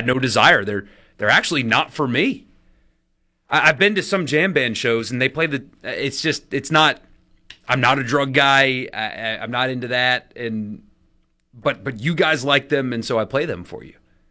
had no desire. They're actually not for me. I've been to some jam band shows and they play it's not. I'm not a drug guy. I'm not into that. But you guys like them, and so I play them for you.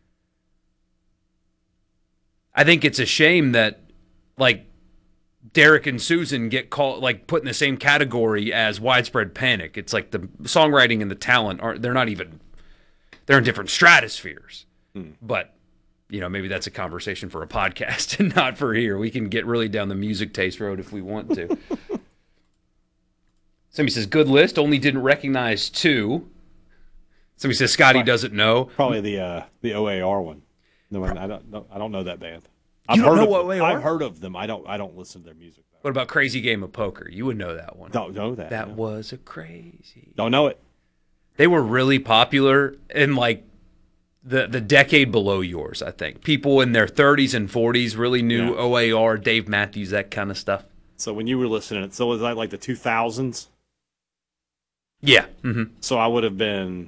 I think it's a shame that like Derek and Susan get called like put in the same category as Widespread Panic. It's like the songwriting and the talent they're in different stratospheres. But maybe that's a conversation for a podcast and not for here. We can get really down the music taste road if we want to. Somebody says, good list, only didn't recognize 2. Somebody says Scotty doesn't know. Probably the OAR one. No, I don't know that band. You don't know what OAR? I've heard of them. I don't listen to their music though. What about Crazy Game of Poker? You would know that one. Don't know that. That was a crazy. Don't know it. They were really popular in like the decade below yours, I think. People in their 30s and 40s really knew OAR, Dave Matthews, that kind of stuff. So when you were listening, so was that like the 2000s? Yeah. Mm-hmm. So I would have been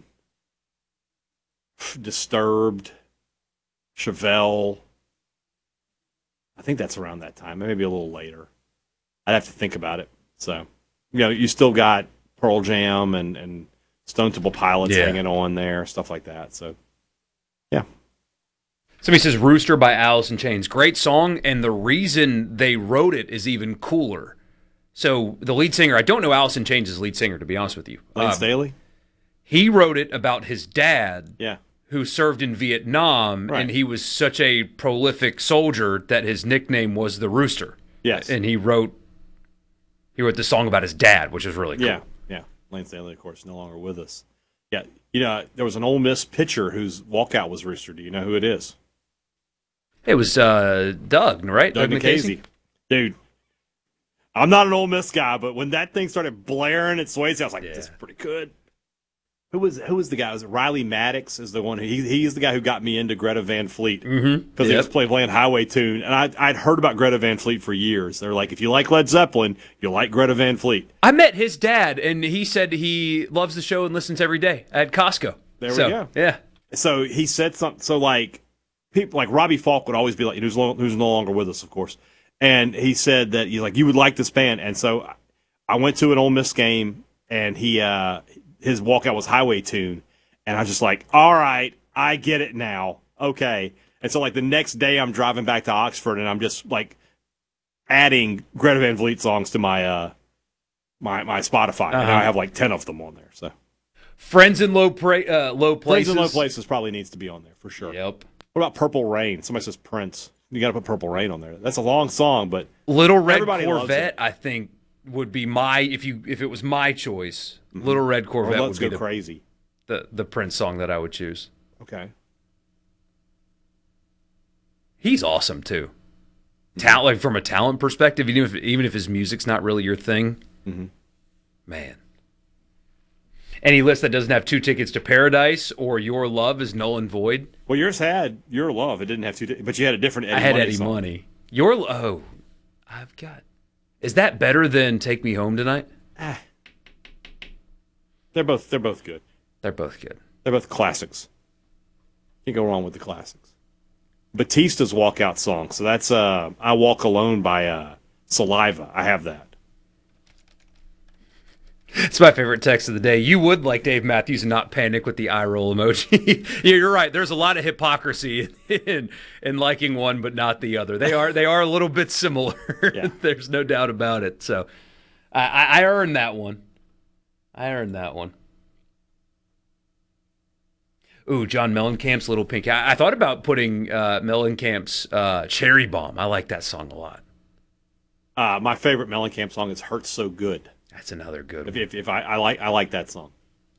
Disturbed, Chevelle. I think that's around that time, maybe a little later. I'd have to think about it. So, you still got Pearl Jam and Stone Temple Pilots hanging on there, stuff like that. So, yeah. Somebody says Rooster by Alice in Chains. Great song, and the reason they wrote it is even cooler. So the lead singer, I don't know Alice in Chains' lead singer, to be honest with you. Lance Staley? He wrote it about his dad, yeah, who served in Vietnam, and he was such a prolific soldier that his nickname was the Rooster. Yes. And he wrote the song about his dad, which is really cool. Yeah. Lance Staley, of course, no longer with us. Yeah, there was an Ole Miss pitcher whose walkout was Rooster. Do you know who it is? It was Doug, right? Doug Nikhazy. Dude, I'm not an Ole Miss guy, but when that thing started blaring at Swayze, I was like, this is pretty good. Who was the guy? Was it Riley Maddox? Is the one? He's the guy who got me into Greta Van Fleet because he was playing Highway Tune, and I'd heard about Greta Van Fleet for years. They're like, if you like Led Zeppelin, you'll like Greta Van Fleet. I met his dad, and he said he loves the show and listens every day at Costco. There we go. Yeah. So he said something. So like people like Robbie Falk would always be like, who's no longer with us, of course. And he said that you would like this band, and so I went to an Ole Miss game, and his walkout was Highway Tune, and I was just like, all right, I get it now. Okay. And so, like, the next day I'm driving back to Oxford, and I'm just, like, adding Greta Van Fleet songs to my my Spotify. And now I have, like, 10 of them on there. So Friends in Low Places. Friends in Low Places probably needs to be on there, for sure. Yep. What about Purple Rain? Somebody says Prince. You got to put Purple Rain on there. That's a long song, but Little Red everybody Corvette, I think, would be my if it was my choice. Little Red Corvette would be crazy. The Prince song that I would choose. Okay. He's awesome too. Like from a talent perspective, even if his music's not really your thing, man. Any list that doesn't have 2 tickets to Paradise or Your Love is null and void. Well, yours had Your Love. It didn't have 2, but you had a different Eddie Money. I had Eddie Money. I've got. Is that better than Take Me Home Tonight? They're both good. They're both good. They're both classics. Can't go wrong with the classics. Batista's walkout song. So that's I Walk Alone by Saliva. I have that. It's my favorite text of the day. You would like Dave Matthews and not panic with the eye roll emoji. Yeah, you're right. There's a lot of hypocrisy in liking one but not the other. They are a little bit similar. Yeah. There's no doubt about it. So I earned that one. Ooh, John Mellencamp's Little Pink. I thought about putting Mellencamp's Cherry Bomb. I like that song a lot. My favorite Mellencamp song is Hurts So Good. That's another good one. If I like that song.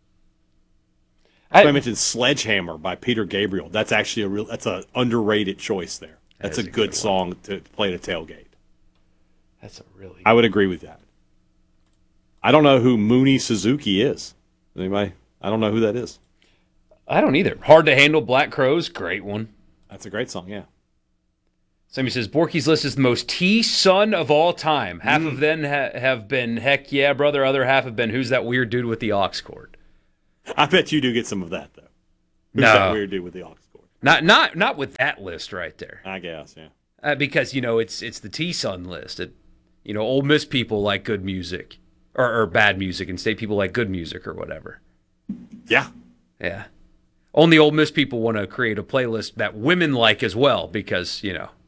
I mentioned Sledgehammer by Peter Gabriel. That's actually that's an underrated choice there. That's a good song to play at a tailgate. That's a really I would agree with that. I don't know who Mooney Suzuki is. Anybody? I don't know who that is. I don't either. Hard to Handle, Black Crows, great one. That's a great song, yeah. Somebody says, Borky's List is the most T-Son of all time. Half of them have been, heck yeah, brother. Other half have been, who's that weird dude with the aux cord? I bet you do get some of that, though. Who's that weird dude with the aux cord? Not with that list right there. I guess, yeah. Because it's the T-Sun list. Ole Miss people like good music or bad music, and State people like good music or whatever. Yeah. Yeah. Only Ole Miss people want to create a playlist that women like as well, because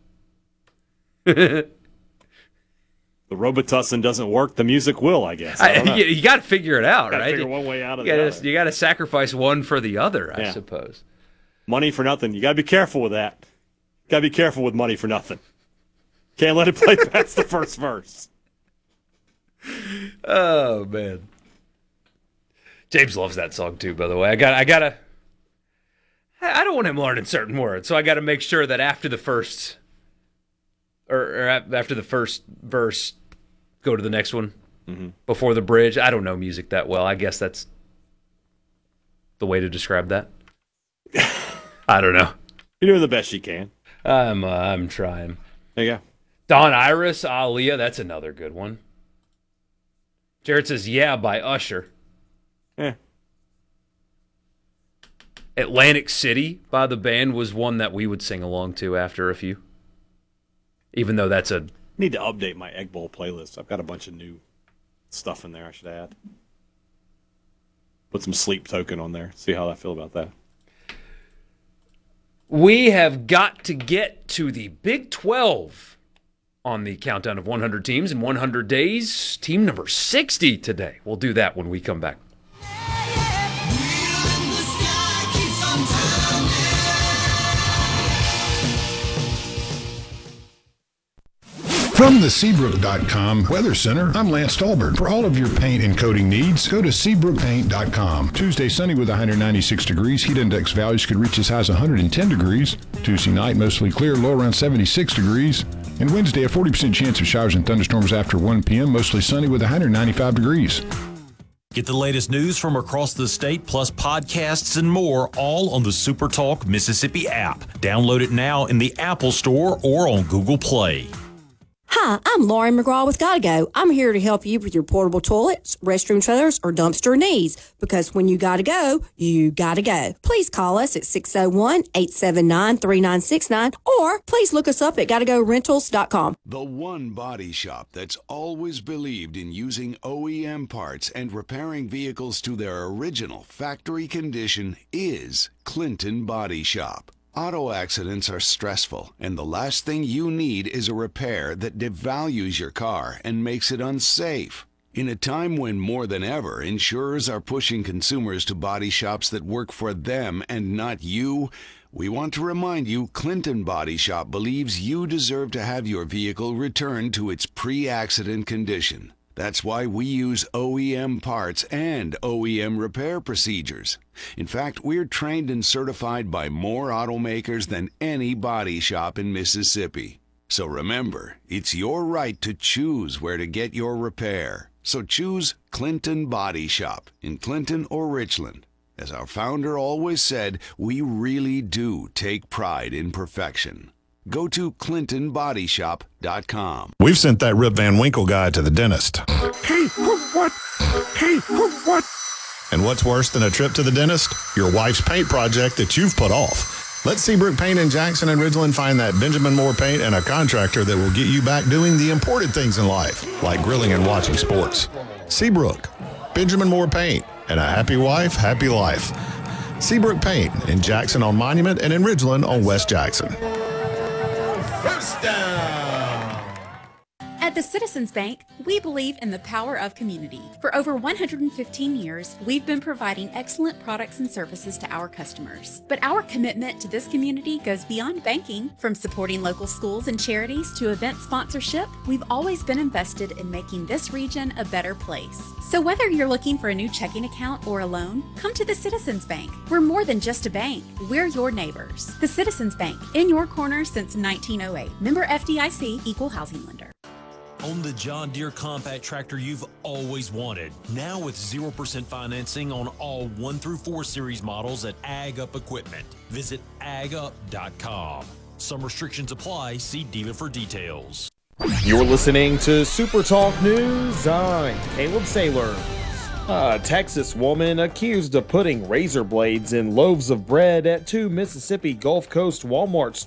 the Robitussin doesn't work, the music will, I guess. You got to figure it out, right? Figure one way out of the other. You got to sacrifice one for the other, I suppose. Money for nothing. You got to be careful with that. Got to be careful with money for nothing. Can't let it play past the first verse. Oh man, James loves that song too. By the way, I don't want him learning certain words, so I got to make sure that after the first after the first verse, go to the next one before the bridge. I don't know music that well. I guess that's the way to describe that. I don't know. You're doing the best you can. I'm trying. There you go. Don Iris, Aaliyah, that's another good one. Jared says, "Yeah" by Usher. Yeah. Atlantic City by the band was one that we would sing along to after a few. Even though that's a... Need to update my Egg Bowl playlist. I've got a bunch of new stuff in there I should add. Put some Sleep Token on there. See how I feel about that. We have got to get to the Big 12 on the countdown of 100 teams in 100 days. Team number 60 today. We'll do that when we come back. From the Seabrook.com Weather Center, I'm Lance Stolberg. For all of your paint and coating needs, go to SeabrookPaint.com. Tuesday, sunny with 196 degrees. Heat index values could reach as high as 110 degrees. Tuesday night, mostly clear, low around 76 degrees. And Wednesday, a 40% chance of showers and thunderstorms after 1 p.m., mostly sunny with 195 degrees. Get the latest news from across the state, plus podcasts and more, all on the SuperTalk Mississippi app. Download it now in the Apple Store or on Google Play. Hi, I'm Lauren McGraw with Gotta Go. I'm here to help you with your portable toilets, restroom trailers, or dumpster needs. Because when you gotta go, you gotta go. Please call us at 601-879-3969 or please look us up at gottagorentals.com. The one body shop that's always believed in using OEM parts and repairing vehicles to their original factory condition is Clinton Body Shop. Auto accidents are stressful, and the last thing you need is a repair that devalues your car and makes it unsafe. In a time when more than ever insurers are pushing consumers to body shops that work for them and not you, we want to remind you Clinton Body Shop believes you deserve to have your vehicle returned to its pre-accident condition. That's why we use OEM parts and OEM repair procedures. In fact, we're trained and certified by more automakers than any body shop in Mississippi. So remember, it's your right to choose where to get your repair. So choose Clinton Body Shop in Clinton or Richland. As our founder always said, we really do take pride in perfection. Go to ClintonBodyShop.com. We've sent that Rip Van Winkle guy to the dentist. Hey, what? Hey, what? And what's worse than a trip to the dentist? Your wife's paint project that you've put off. Let Seabrook Paint in Jackson and Ridgeland find that Benjamin Moore paint and a contractor that will get you back doing the important things in life, like grilling and watching sports. Seabrook, Benjamin Moore Paint, and a happy wife, happy life. Seabrook Paint in Jackson on Monument and in Ridgeland on West Jackson. First down. At the Citizens Bank, we believe in the power of community. For over 115 years, we've been providing excellent products and services to our customers. But our commitment to this community goes beyond banking. From supporting local schools and charities to event sponsorship, we've always been invested in making this region a better place. So whether you're looking for a new checking account or a loan, come to the Citizens Bank. We're more than just a bank. We're your neighbors. The Citizens Bank, in your corner since 1908. Member FDIC, Equal Housing Lender. Own the John Deere compact tractor you've always wanted. Now with 0% financing on all 1 through 4 series models at Ag Up Equipment. Visit agup.com. Some restrictions apply. See Diva for details. You're listening to Super Talk News. I'm Caleb Saylor. A Texas woman accused of putting razor blades in loaves of bread at two Mississippi Gulf Coast Walmart stores